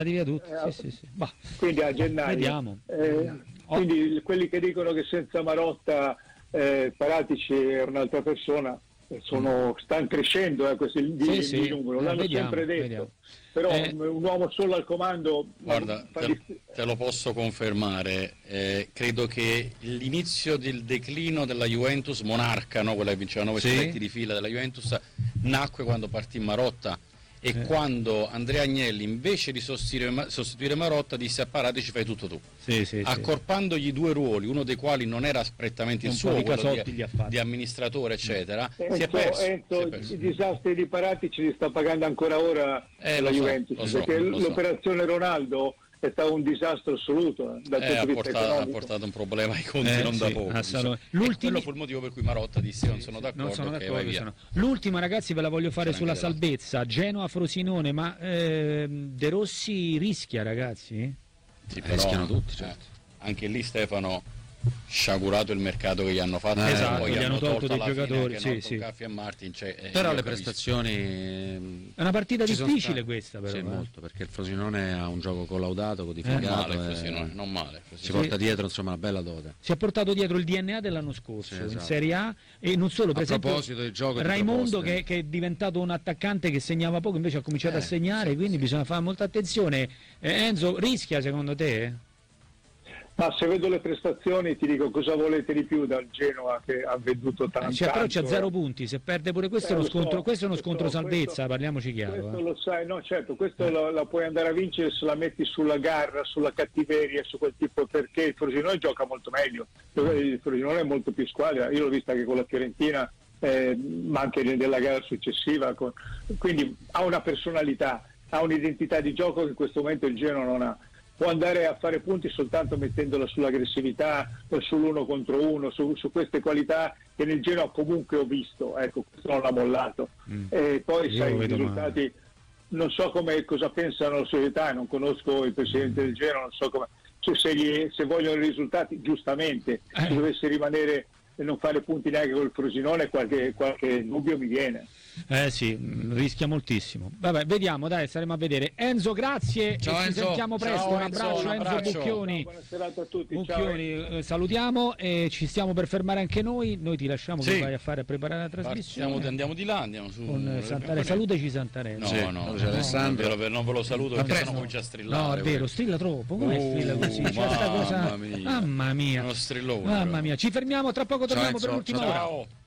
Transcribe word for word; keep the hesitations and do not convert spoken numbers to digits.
via tutti. Eh, sì, sì, sì. Bah, quindi a gennaio. Vediamo. Eh, quindi oh. quelli che dicono che senza Marotta eh, Paratici è un'altra persona sono, stanno crescendo eh, questi di, sì, sì. di numero, Eh, l'hanno vediamo, sempre detto. vediamo. Però eh, un uomo solo al comando. Guarda, te, te lo posso confermare, eh, credo che l'inizio del declino della Juventus monarca, no? Quella che vinceva nove sì. scudetti di fila della Juventus, nacque quando partì Marotta e eh. quando Andrea Agnelli invece di sostituire, sostituire Marotta disse a Paratici fai tutto tu, sì, sì, accorpandogli sì. due ruoli, uno dei quali non era prettamente il un suo, di quello di, di amministratore eccetera, Enzo, si è perso, Enzo, si è perso. I disastri di Paratici li sta pagando ancora ora eh, la so, Juventus, so, perché so. l'operazione Ronaldo è stato un disastro assoluto eh, dal eh, punto ha, di vista portato, economico. ha portato un problema ai conti eh, non da sì, poco, diciamo. E quello fu il motivo per cui Marotta disse non sono d'accordo, non sono okay, d'accordo vai via. sono. L'ultima, ragazzi, ve la voglio fare Sarà sulla salvezza. Genoa-Frosinone, ma eh, De Rossi rischia, ragazzi? Sì, però, rischiano tutti, certo. eh, anche lì Stefano sciagurato il mercato che gli hanno fatto, eh, esatto, poi gli hanno tolto dei giocatori, sì, sì. Caffi e Martin, cioè, eh, però le capisco. prestazioni è una partita difficile state... questa però sì, eh. molto, perché il Frosinone ha un gioco collaudato, codificato, non male, e... Frosinone, non male Frosinone. si porta dietro insomma una bella dote, si è portato dietro il D N A dell'anno scorso, sì, esatto. in Serie A, e non solo, per a esempio proposito del gioco Raimondo che, che è diventato un attaccante che segnava poco, invece ha cominciato eh, a segnare, sì, quindi sì. bisogna fare molta attenzione. eh, Enzo, rischia secondo te? Ma se vedo le prestazioni ti dico cosa volete di più dal Genoa che ha venduto tanto. Cioè, però c'ha zero eh. punti, se perde pure questo Eh, è uno lo scontro, so, questo è uno lo scontro so, salvezza, questo, parliamoci chiaro. Questo eh. lo sai, no certo, questo la, la puoi andare a vincere se la metti sulla garra, sulla cattiveria, su quel tipo, perché il Frosinone gioca molto meglio, il Frosinone è molto più squadra, io l'ho vista anche con la Fiorentina, eh, ma anche nella gara successiva, con, quindi ha una personalità, ha un'identità di gioco che in questo momento il Genoa non ha. Può andare a fare punti soltanto mettendola sull'aggressività, sull'uno contro uno, su, su queste qualità che nel Genoa comunque ho visto, ecco, questo non l'ha mollato. Mm. E poi Io sai i risultati, male. Non so come, cosa pensano le società, non conosco il presidente del Genoa, non so come, cioè se, gli, se vogliono i risultati, giustamente, eh. se dovesse rimanere e non fare punti neanche col Frosinone, qualche, qualche dubbio mi viene. Eh sì, rischia moltissimo. Vabbè, vediamo, dai, staremo a vedere. Enzo, grazie. Ciao, e ci Enzo. sentiamo presto. Ciao, un abbraccio, Enzo, un Enzo abbraccio. Bucchioni. Buona serata a tutti. Bucchioni, ciao. eh, salutiamo e ci stiamo per fermare anche noi. Noi ti lasciamo sì. che vai a fare a preparare la trasmissione. Partiamo, andiamo di là, andiamo su con Santarelli. Salutaci Santarelli. No, sì, no, no, no, Alessandro. no, non ve lo saluto perché Vabbè, sennò no. comincia a strillare. No, è vero, strilla troppo. Come Oh, strilla così? C'è mamma sta cosa... mia. Mamma mia. Uno strillone. Mamma mia. Ci fermiamo, tra poco torniamo Ciao, per l'ultima ora. Ciao.